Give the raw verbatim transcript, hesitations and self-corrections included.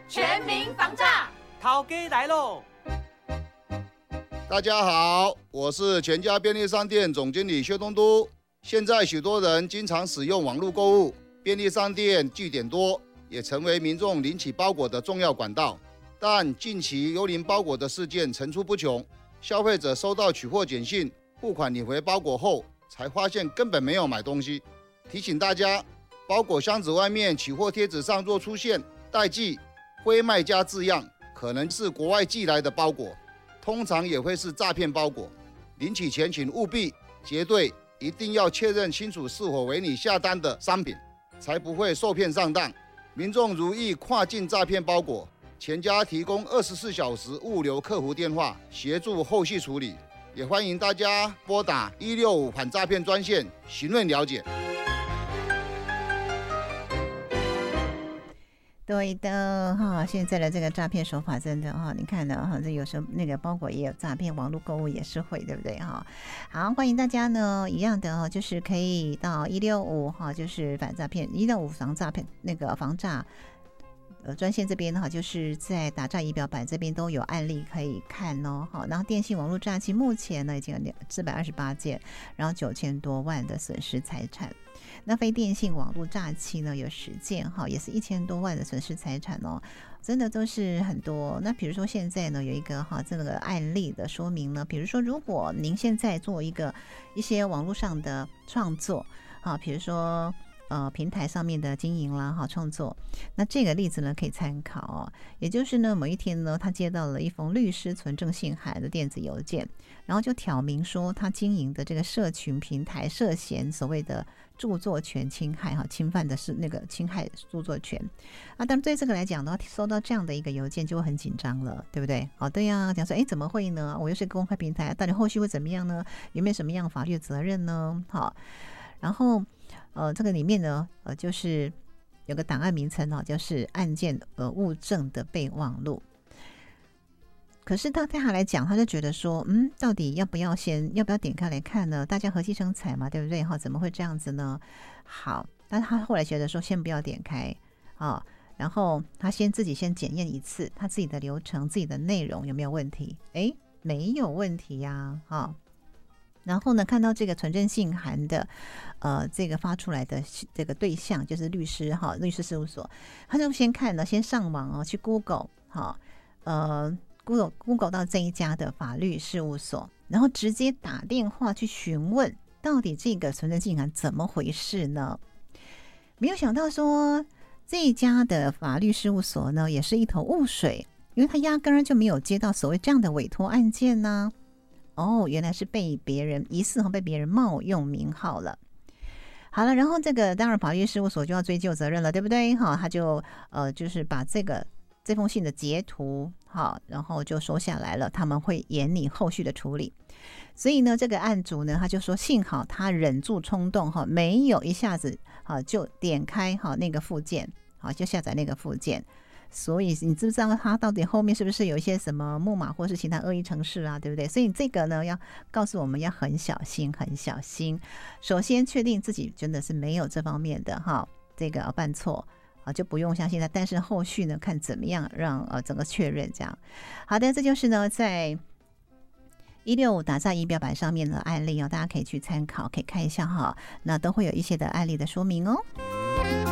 全民防诈， 头家来喽！ 大家好，我是全家便利商店总经理薛东都。现在许多人经常使用网络购物，便利商店据点多，也成为民众领取包裹的重要管道。但近期幽灵包裹的事件层出不穷，消费者收到取货简讯、付款领回包裹后，才发现根本没有买东西。提醒大家，包裹箱子外面取货贴纸上若出现代寄、非卖家字样，可能是国外寄来的包裹，通常也会是诈骗包裹。领取前请务必绝对一定要确认清楚是否为你下单的商品，才不会受骗上当。民众如遇跨境诈骗包裹，全家提供二十四小时物流客服电话协助后续处理，也欢迎大家拨打一六五反诈骗专线询问了解。 对的哈，现在的这个诈骗手法真的哈，你看呢哈，这有时候那个包裹也有诈骗，网络购物也是会，对不对哈？好，欢迎大家呢，一样的哈，就是可以到一六五哈，就是反诈骗一六五防诈骗那个防诈。呃，专线这边哈，就是在打诈仪表板这边都有案例可以看哦。好，然后电信网络诈欺目前呢已经有四百二十八件，然后九千多万的损失财产。那非电信网络诈欺呢有十件哈，也是一千多万的损失财产哦，真的都是很多。那比如说现在呢有一个哈这个案例的说明呢，比如说如果您现在做一个一些网络上的创作啊，比如说。呃，平台上面的经营啦，哈，创作，那这个例子呢可以参考哦。也就是呢，某一天呢，他接到了一封律师存证信函的电子邮件，然后就挑明说他经营的这个社群平台涉嫌所谓的著作权侵害，哈，侵犯的是那个侵害著作权啊。但对这个来讲的话，收到这样的一个邮件就会很紧张了，对不对？哦，对呀、啊，讲说，哎，怎么会呢？我又是公开平台，到底后续会怎么样呢？有没有什么样的法律责任呢？好，然后。呃，这个里面呢，呃，就是有个档案名称哦，就是案件呃物证的备忘录。可是他对他来讲，他就觉得说，嗯，到底要不要先要不要点开来看呢？大家和气生财嘛，对不对？哈，怎么会这样子呢？好，但他后来觉得说，先不要点开啊，然后他先自己先检验一次他自己的流程、自己的内容有没有问题？哎，没有问题呀、啊，哈。然后呢，看到这个存证信函的，呃，这个发出来的这个对象就是律师哈，律师事务所，他就先看了，先上网哦，去 Google 哈，呃 ，Google Google 到这一家的法律事务所，然后直接打电话去询问，到底这个存证信函怎么回事呢？没有想到说这一家的法律事务所呢，也是一头雾水，因为他压根儿就没有接到所谓这样的委托案件呢、啊。哦，原来是被别人疑似被别人冒用名号了。好了，然后这个当然法律事务所就要追究责任了，对不对？好，他就呃就是把这个这封信的截图好，然后就收下来了，他们会严拟后续的处理。所以呢，这个案主呢，他就说幸好他忍住冲动哈，没有一下子好就点开好那个附件，好就下载那个附件。所以你知不知道他到底后面是不是有一些什么木马或是其他恶意程式啊，对不对？所以这个呢要告诉我们要很小心很小心，首先确定自己真的是没有这方面的哈这个犯错啊，就不用相信他，但是后续呢看怎么样让呃整个确认这样。好的，这就是呢在一六五打诈仪表板上面的案例哦，大家可以去参考，可以看一下哈，那都会有一些的案例的说明哦。